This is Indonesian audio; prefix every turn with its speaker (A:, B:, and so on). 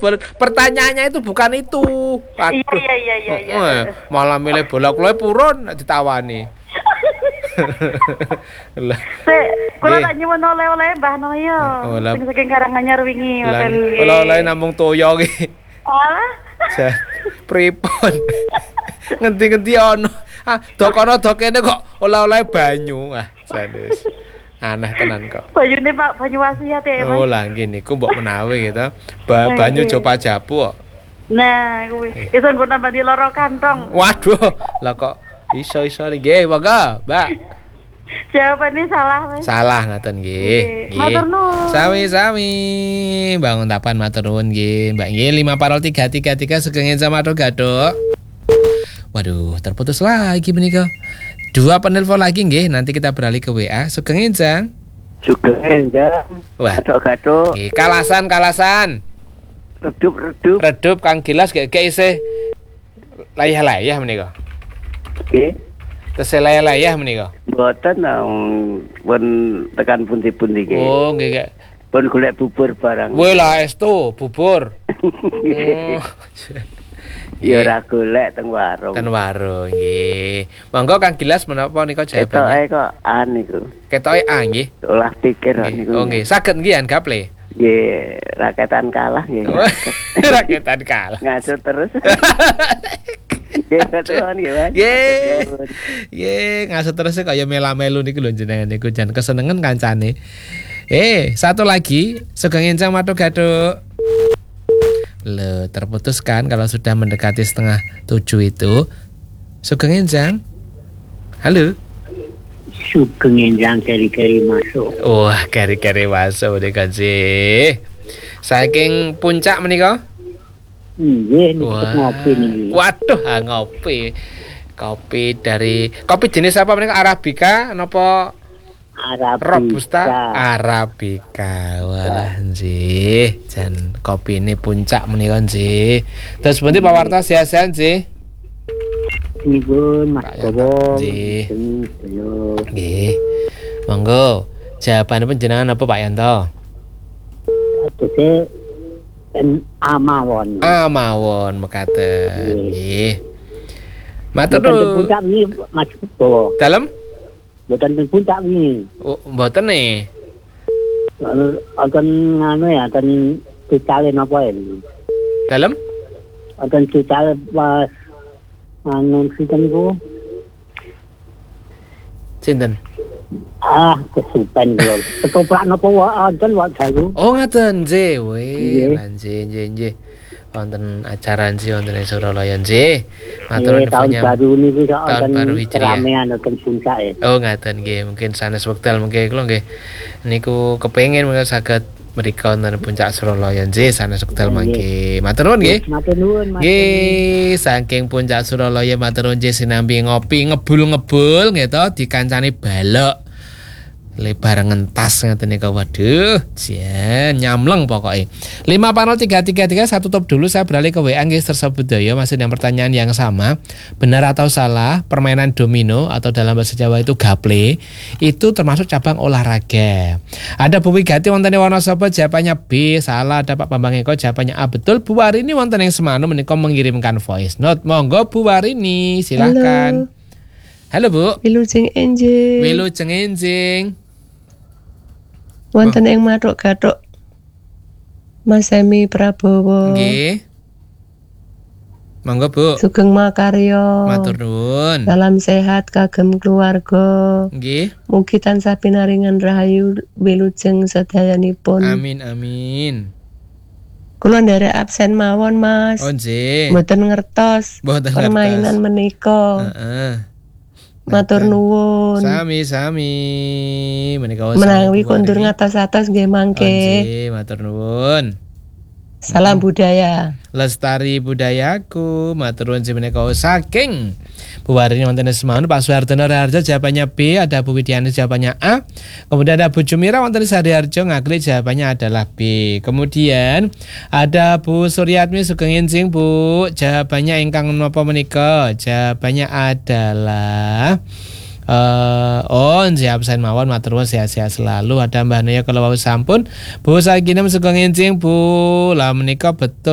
A: Pertanyaannya itu bukan itu. Aduh.
B: Iya.
A: Malah milih bola kloe purun ditawani. Lah.
B: Kula tak nyuwun oleh-oleh Mbah Noyo. Sing saking Karanganyar wingi ngoten nggih.
A: Oleh-oleh namung toyo ki.
B: Alah.
A: Pripun? Ngendi-ngendi ono. Dokono dokene kok oleh-oleh banyu. Sanes. Aneh tenan kok.
B: Banyune Pak, banyu wasiat ya, Mas.
A: Oh lah nggih niku mbok menawi gitu. Banyu coba japu kok.
B: Nah, kuwi. Iso nggo nambah di loro kantong.
A: Waduh, lah kok iso nggih, monggo, Mbak.
B: Jawabannya salah, Mas.
A: Salah ngaten nggih.
B: Matur nuwun.
A: Sami-sami. Bangun tapan matur nuwun nggih. Mbak nggih 5 parol 333 sugeng sama gado. Waduh, terputus lagi menika. 2 penelpon lagi nggih, nanti kita beralih ke WA. Sugeng enjang.
C: Sugeng enjang.
A: Wah,
C: gato-gato.
A: Nggih, kalasan. Redup Kang Gilas gak isih layah-layah menika.
C: Nggih.
A: Tesih layah-layah menika.
C: Mboten pun tekan pundi-pundi nggih.
A: Oh, nggih.
C: Pun golek bubur barang.
A: Woi lah estu bubur.
C: Ya ora golek teng warung.
A: Ten warung nggih. Monggo Kang Gilas menapa nika jawabannya?
C: Ketoke kok niku.
A: Ketoke nggih.
C: Olah pikir niku.
A: Oh nggih, saged nggih an gaple.
C: Nggih, raketan kalah nggih.
A: Raketan kalah.
C: Ngaso terus.
A: Nggih, ngaso terus kaya mela-melu niku lho jenengan niku jan kesenengan kancane. Satu lagi, sugeng enjang matur gado. Loh, terputus kan kalau sudah mendekati 6:30 itu. Sugeng enjang. Halo.
D: Sugeng enjang keri-keri masuk.
A: Wah, keri-keri masuk menika sih. Saking puncak menika?
D: Nggih, ngopi niki.
A: Waduh, ngopi. Kopi jenis apa menika? Arabica napa? Robusta Arabica. Walah nggih, jan kopi ini puncak menika nggih. Terus pundi Pak Warta sehat-sehat nggih?
D: Niku Mas Bobo.
A: Nggih. Monggo, jawabane panjenengan apa Pak Yanto?
D: Terus
A: Amawon mekaten. Nggih. Matur nuwun.
D: Puncak iki Mas Bobo.
A: Dalem?
D: Mboten teng puncak iki.
A: Oh, mboten nih.
D: Akan nganu ya, akan dicale napa ya?
A: Dalem?
D: Akan dicale pas anu sinten niku?
A: Sinten?
D: Kesupen kula. Ketoprak napa wonten wak dalu?
A: Oh, ngaten nggih. Weh, nggih. Wonten acara nggih wonten ing Suralaya nggih. Matur nuwun
D: tahun baru niku
A: tahun baru Hijriah.
D: Ramean wonten puncak ya.
A: Oh, ngaten nggih. Mungkin sanes wekdal mungkin kula nggih niku kepengin mengko saged mriko wonten puncak Suralaya nggih sanes wekdal mangke. Matur nuwun nggih.
D: Matur nuwun Mas.
A: Nggih, saking puncak Suralaya matur nuwun sinambi ngopi ngebul-ngebul nggih to dikancani balok. Lebar ngentas ngeten niku waduh jan nyamleng pokoknya 50333 satu top dulu saya beralih ke WA nggih Sersa Budaya masih dengan pertanyaan yang sama benar atau salah permainan domino atau dalam bahasa Jawa itu gaple itu termasuk cabang olahraga ada Bu Wigati wonten warna sapa jawabannya B salah ada Pak Bambang Eko jawabannya A betul Bu Warini wonten yang semanu menika mengirimkan voice note monggo Bu Warini silahkan halo Bu
E: Wilujeng
A: enjing
E: wonten ing Matuk Gathuk Mas Semi Prabowo.
A: Nggih. Monggo Bu.
E: Sugeng makarya.
A: Matur nuwun.
E: Salam sehat kagem keluarga.
A: Nggih.
E: Mugi tansah pinaringan rahayu wilujeng sedayanipun.
A: Amin.
E: Kula nderek absen mawon Mas.
A: Oh nggih.
E: Mboten ngertos permainan menika. Matur nuwun.
A: Sami-sami menika
E: menawi kondur ngatos-atos nggih mangke.
A: Nggih, matur nuwun.
E: Salam budaya.
A: Lestari budayaku, matur nuwun menika saking Bu Warini wonten semana Pak Suhartono Raharjo jawabannya B, ada Bu Widiani jawabannya A. Kemudian ada Bu Jumira wonten Sariharjo ngakli jawabannya adalah B. Kemudian ada Bu Suryatmi Sugeng Enjing Bu, jawabannya ingkang napa menika? Jawabannya adalah nggih absen mawon matur nuwun sehat-sehat selalu. Ada Mbah Naya kalau wau sampun Bu Saginem Sugeng Enjing Bu. Lah menika betul